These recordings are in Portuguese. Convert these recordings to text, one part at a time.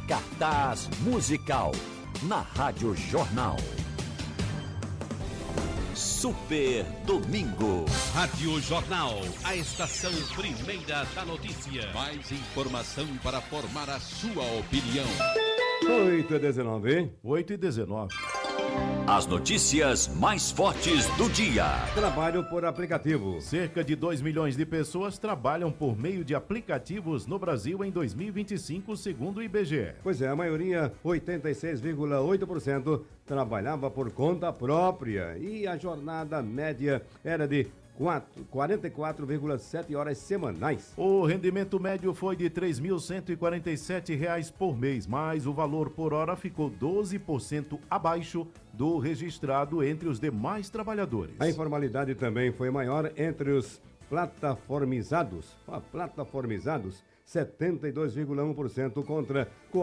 Cartaz musical na Rádio Jornal. Super Domingo. Rádio Jornal, a estação primeira da notícia. Mais informação para formar a sua opinião. 8h19, hein? 8h19. As notícias mais fortes do dia. Trabalho por aplicativo. Cerca de 2 milhões de pessoas trabalham por meio de aplicativos no Brasil em 2025, segundo o IBGE. Pois é, a maioria, 86,8%, trabalhava por conta própria e a jornada média era de 44,7 horas semanais. O rendimento médio foi de R$ 3.147 por mês, mas o valor por hora ficou 12% abaixo do registrado entre os demais trabalhadores. A informalidade também foi maior entre os plataformizados. 72,1% contra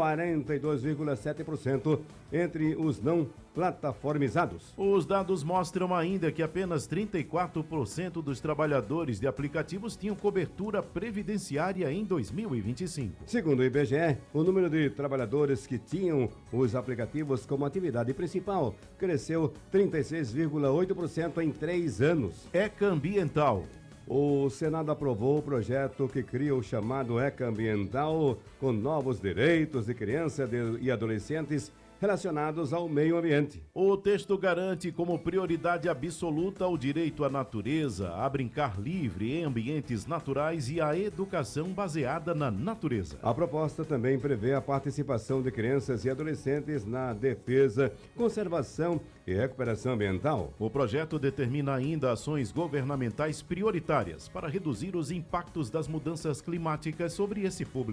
42,7% entre os não plataformizados. Os dados mostram ainda que apenas 34% dos trabalhadores de aplicativos tinham cobertura previdenciária em 2025. Segundo o IBGE, o número de trabalhadores que tinham os aplicativos como atividade principal cresceu 36,8% em 3 anos. ECA Ambiental. O Senado aprovou o projeto que cria o chamado ECA Ambiental, com novos direitos de crianças e adolescentes relacionados ao meio ambiente. O texto garante como prioridade absoluta o direito à natureza, a brincar livre em ambientes naturais e a educação baseada na natureza. A proposta também prevê a participação de crianças e adolescentes na defesa, conservação e recuperação ambiental. O projeto determina ainda ações governamentais prioritárias para reduzir os impactos das mudanças climáticas sobre esse público.